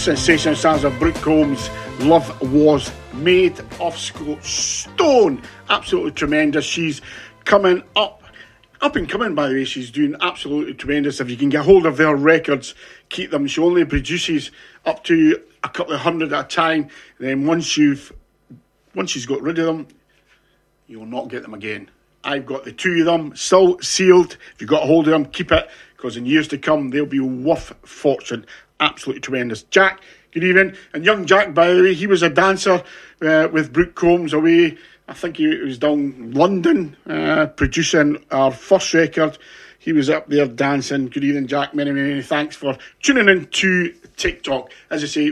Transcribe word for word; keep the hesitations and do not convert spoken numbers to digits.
sensational sounds of Brooke Combs. Love Was Made of Stone. Absolutely tremendous. She's coming up, up and coming, by the way. She's doing absolutely tremendous. If you can get hold of their records, keep them. She only produces up to a couple of hundred at a time. And then once you've, once she's got rid of them, you'll not get them again. I've got the two of them still sealed. If you've got a hold of them, keep it, because in years to come, they'll be worth fortune. Absolutely tremendous. Jack, good evening. And young Jack, by the way, he was a dancer uh, with Brooke Combs away. I think he was down London, uh, producing our first record. He was up there dancing. Good evening, Jack. Many, many thanks for tuning in to TikTok. As I say,